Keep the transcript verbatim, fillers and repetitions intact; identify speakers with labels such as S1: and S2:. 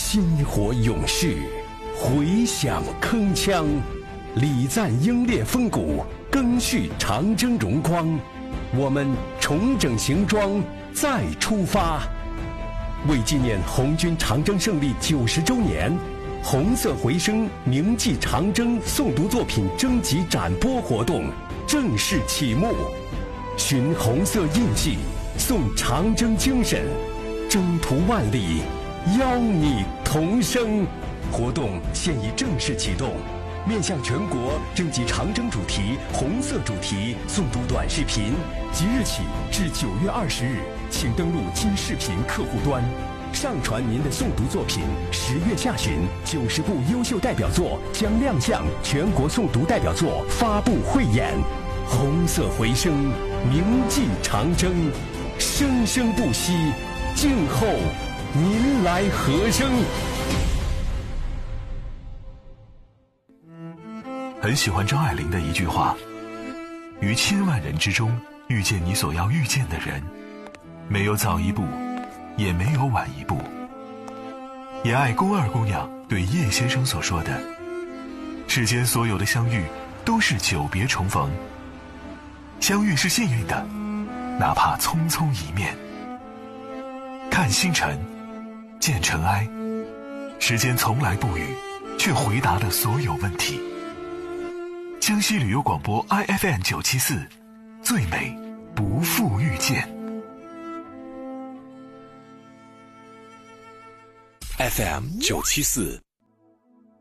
S1: 薪火勇士，回响铿锵，礼赞英烈风骨，赓续长征荣光。我们重整行装，再出发。为纪念红军长征胜利九十周年，红色回声铭记长征诵读作品征集展播活动正式启幕。寻红色印记，颂长征精神，征途万里，邀你同声。活动现已正式启动，面向全国征集长征主题、红色主题诵读短视频，即日起至九月二十日，请登录今视频客户端，上传您的诵读作品。十月下旬，九十部优秀代表作将亮相全国诵读代表作发布汇演。红色回声，铭记长征，生生不息，静候您来和声。
S2: 很喜欢张爱玲的一句话：于千万人之中遇见你所要遇见的人，没有早一步，也没有晚一步。也爱宫二姑娘对叶先生所说的：世间所有的相遇都是久别重逢，相遇是幸运的，哪怕匆匆一面。看星辰，见尘埃，时间从来不语，却回答了所有问题。江西旅游广播 I F M 九七四，最美不负遇见。
S1: F M 九七四